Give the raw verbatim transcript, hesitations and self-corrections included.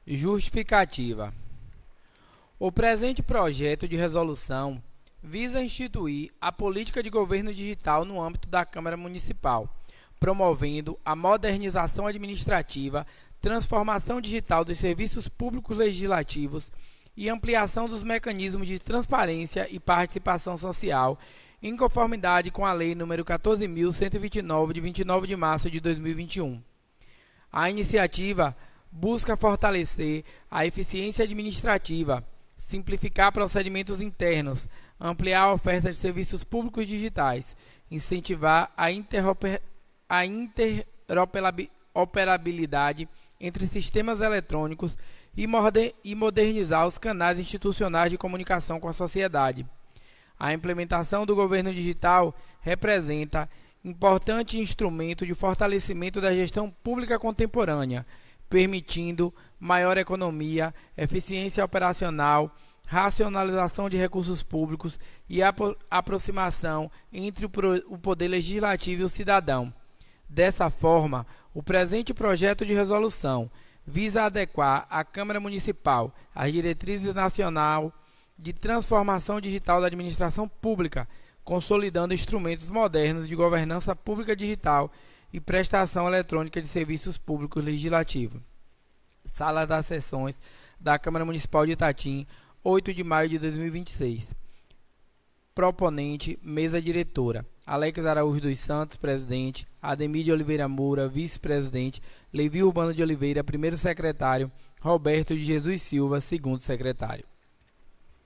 Justificativa. O presente projeto de resolução visa instituir a política de governo digital no âmbito da Câmara Municipal, promovendo a modernização administrativa, transformação digital dos serviços públicos legislativos e ampliação dos mecanismos de transparência e participação social, em conformidade com a Lei nº quatorze mil cento e vinte e nove, de vinte e nove de março de dois mil e vinte e um. A iniciativa busca fortalecer a eficiência administrativa, simplificar procedimentos internos, ampliar a oferta de serviços públicos digitais, incentivar a, interoper... a interoperabilidade entre sistemas eletrônicos e, moder... e modernizar os canais institucionais de comunicação com a sociedade. A implementação do governo digital representa importante instrumento de fortalecimento da gestão pública contemporânea, permitindo maior economia, eficiência operacional, racionalização de recursos públicos e apro- aproximação entre o, pro- o poder legislativo e o cidadão. Dessa forma, o presente projeto de resolução visa adequar a Câmara Municipal às diretrizes nacional de transformação digital da administração pública, consolidando instrumentos modernos de governança pública digital e prestação eletrônica de serviços públicos legislativos. Sala das Sessões da Câmara Municipal de Itatim, oito de maio de dois mil e vinte e seis. Proponente, mesa diretora: Alex Araújo dos Santos, presidente; Ademir de Oliveira Moura, vice-presidente; Levi Urbano de Oliveira, primeiro secretário; Roberto de Jesus Silva, segundo secretário.